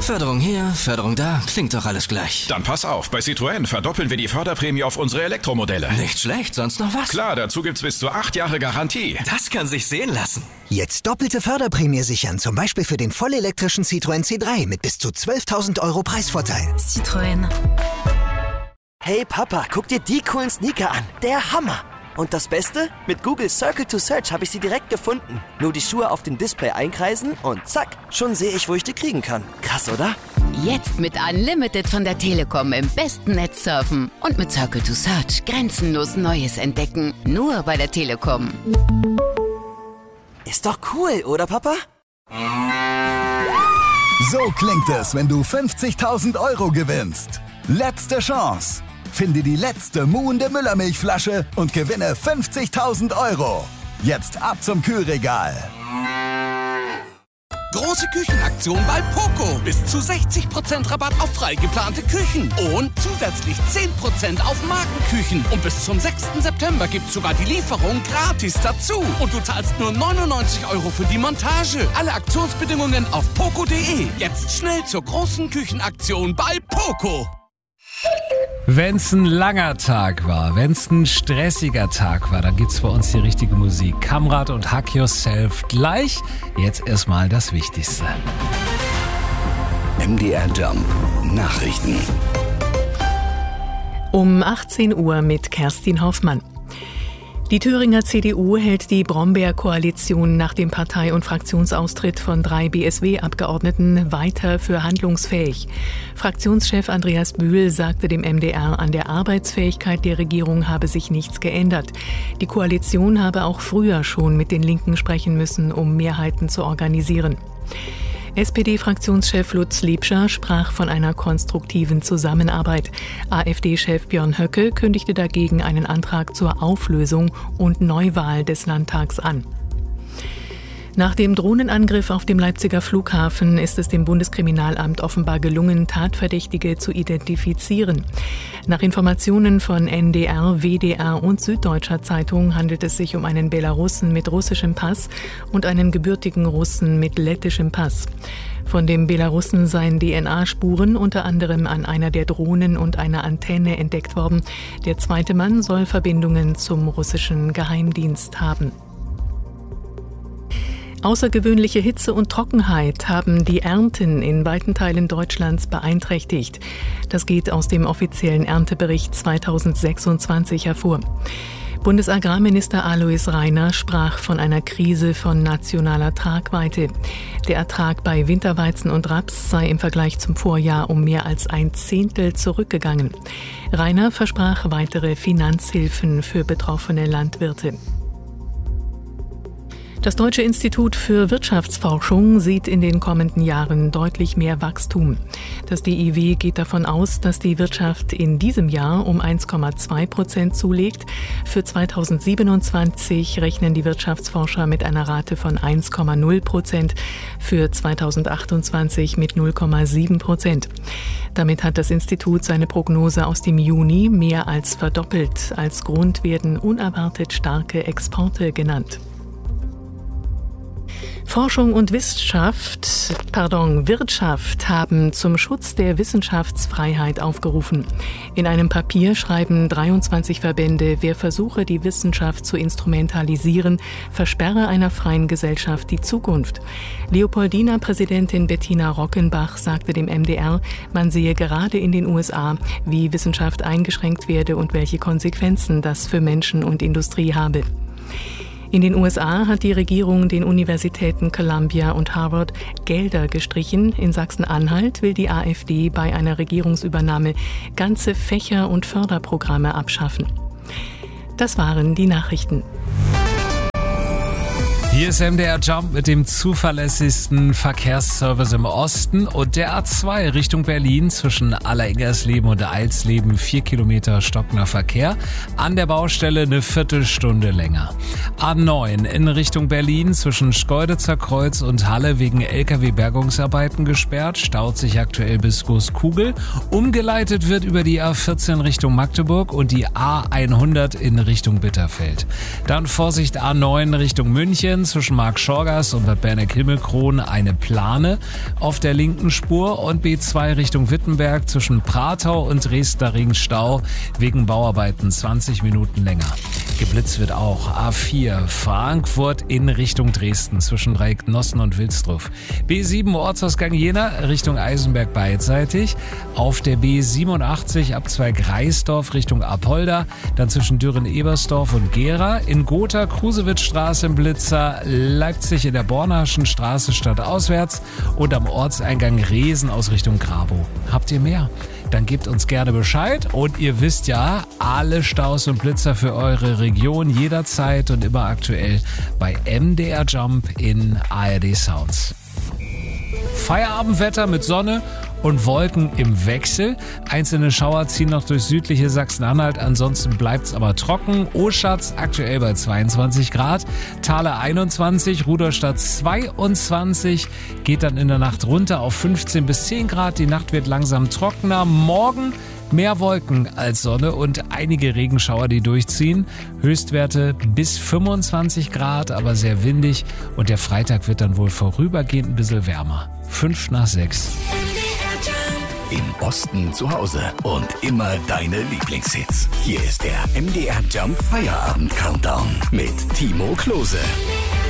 Förderung hier, Förderung da, klingt doch alles gleich. Dann pass auf, bei Citroën verdoppeln wir die Förderprämie auf unsere Elektromodelle. Nicht schlecht, sonst noch was? Klar, dazu gibt's bis zu 8 Jahre Garantie. Das kann sich sehen lassen. Jetzt doppelte Förderprämie sichern, zum Beispiel für den vollelektrischen Citroën C3 mit bis zu 12.000 € Preisvorteil. Citroën. Hey Papa, guck dir die coolen Sneaker an. Der Hammer! Und das Beste? Mit Google Circle to Search habe ich sie direkt gefunden. Nur die Schuhe auf dem Display einkreisen und zack, schon sehe ich, wo ich die kriegen kann. Krass, oder? Jetzt mit Unlimited von der Telekom im besten Netz surfen. Und mit Circle to Search grenzenlos Neues entdecken. Nur bei der Telekom. Ist doch cool, oder Papa? So klingt es, wenn du 50.000 € gewinnst. Letzte Chance. Finde die letzte muhende Müllermilchflasche und gewinne 50.000 €. Jetzt ab zum Kühlregal. Große Küchenaktion bei Poco. Bis zu 60% Rabatt auf frei geplante Küchen. Und zusätzlich 10% auf Markenküchen. Und bis zum 6. September gibt's sogar die Lieferung gratis dazu. Und du zahlst nur 99 € für die Montage. Alle Aktionsbedingungen auf poco.de. Jetzt schnell zur großen Küchenaktion bei Poco. Wenn's ein langer Tag war, wenn's ein stressiger Tag war, dann gibt's bei uns die richtige Musik. Kamrat und Hack Yourself gleich. Jetzt erstmal das Wichtigste. MDR Jump Nachrichten. Um 18 Uhr mit Kerstin Hoffmann. Die Thüringer CDU hält die Brombeer-Koalition nach dem Partei- und Fraktionsaustritt von 3 BSW-Abgeordneten weiter für handlungsfähig. Fraktionschef Andreas Bühl sagte dem MDR, an der Arbeitsfähigkeit der Regierung habe sich nichts geändert. Die Koalition habe auch früher schon mit den Linken sprechen müssen, um Mehrheiten zu organisieren. SPD-Fraktionschef Lutz Liebscher sprach von einer konstruktiven Zusammenarbeit. AfD-Chef Björn Höcke kündigte dagegen einen Antrag zur Auflösung und Neuwahl des Landtags an. Nach dem Drohnenangriff auf dem Leipziger Flughafen ist es dem Bundeskriminalamt offenbar gelungen, Tatverdächtige zu identifizieren. Nach Informationen von NDR, WDR und Süddeutscher Zeitung handelt es sich um einen Belarussen mit russischem Pass und einen gebürtigen Russen mit lettischem Pass. Von dem Belarussen seien DNA-Spuren unter anderem an einer der Drohnen und einer Antenne entdeckt worden. Der zweite Mann soll Verbindungen zum russischen Geheimdienst haben. Außergewöhnliche Hitze und Trockenheit haben die Ernten in weiten Teilen Deutschlands beeinträchtigt. Das geht aus dem offiziellen Erntebericht 2026 hervor. Bundesagrarminister Alois Rainer sprach von einer Krise von nationaler Tragweite. Der Ertrag bei Winterweizen und Raps sei im Vergleich zum Vorjahr um mehr als 1/10 zurückgegangen. Rainer versprach weitere Finanzhilfen für betroffene Landwirte. Das Deutsche Institut für Wirtschaftsforschung sieht in den kommenden Jahren deutlich mehr Wachstum. Das DIW geht davon aus, dass die Wirtschaft in diesem Jahr um 1,2% zulegt. Für 2027 rechnen die Wirtschaftsforscher mit einer Rate von 1,0%, für 2028 mit 0,7%. Damit hat das Institut seine Prognose aus dem Juni mehr als verdoppelt. Als Grund werden unerwartet starke Exporte genannt. Forschung und Wirtschaft haben zum Schutz der Wissenschaftsfreiheit aufgerufen. In einem Papier schreiben 23 Verbände, wer versuche, die Wissenschaft zu instrumentalisieren, versperre einer freien Gesellschaft die Zukunft. Leopoldina-Präsidentin Bettina Rockenbach sagte dem MDR, man sehe gerade in den USA, wie Wissenschaft eingeschränkt werde und welche Konsequenzen das für Menschen und Industrie habe. In den USA hat die Regierung den Universitäten Columbia und Harvard Gelder gestrichen. In Sachsen-Anhalt will die AfD bei einer Regierungsübernahme ganze Fächer und Förderprogramme abschaffen. Das waren die Nachrichten. Hier ist MDR Jump mit dem zuverlässigsten Verkehrsservice im Osten und der A2 Richtung Berlin zwischen Alleringgersleben und Eilsleben 4 Kilometer stockender Verkehr. An der Baustelle eine Viertelstunde länger. A9 in Richtung Berlin zwischen Schkeuditzer Kreuz und Halle wegen LKW-Bergungsarbeiten gesperrt. Staut sich aktuell bis Großkugel. Umgeleitet wird über die A14 Richtung Magdeburg und die A100 in Richtung Bitterfeld. Dann Vorsicht A9 Richtung München zwischen Mark Schorgas und Bad Berneck-Himmelkron eine Plane auf der linken Spur und B2 Richtung Wittenberg zwischen Pratau und Dresdner Ring Stau wegen Bauarbeiten 20 Minuten länger. Geblitzt wird auch A4 Frankfurt in Richtung Dresden zwischen Dreiecknossen und Wilsdruff. B7 Ortsausgang Jena Richtung Eisenberg beidseitig. Auf der B87 Abzweig Greisdorf Richtung Apolda, dann zwischen Düren-Ebersdorf und Gera. In Gotha Krusewitzstraße im Blitzer, Leipzig in der Bornhaschen Straße stadtauswärts und am Ortseingang Resen aus Richtung Grabow. Habt ihr mehr? Dann gebt uns gerne Bescheid und ihr wisst ja, alle Staus und Blitzer für eure Region jederzeit und immer aktuell bei MDR Jump in ARD Sounds. Feierabendwetter mit Sonne und Wolken im Wechsel. Einzelne Schauer ziehen noch durch südliche Sachsen-Anhalt, ansonsten bleibt's aber trocken. Oschatz aktuell bei 22 Grad, Thale 21, Rudolstadt 22, geht dann in der Nacht runter auf 15 bis 10 Grad. Die Nacht wird langsam trockener. Morgen mehr Wolken als Sonne und einige Regenschauer, die durchziehen. Höchstwerte bis 25 Grad, aber sehr windig. Und der Freitag wird dann wohl vorübergehend ein bisschen wärmer. 5 nach 6. Im Osten zu Hause und immer deine Lieblingshits. Hier ist der MDR Jump Feierabend Countdown mit Timo Klose.